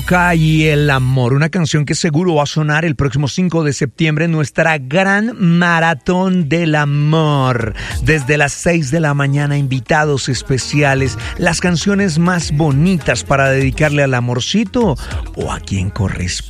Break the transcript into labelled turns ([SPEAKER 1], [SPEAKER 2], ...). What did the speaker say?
[SPEAKER 1] Boca y el amor, una canción que seguro va a sonar el próximo 5 de septiembre en nuestra gran maratón del amor. Desde las 6 de la mañana, invitados especiales, las canciones más bonitas para dedicarle al amorcito o a quien corresponde.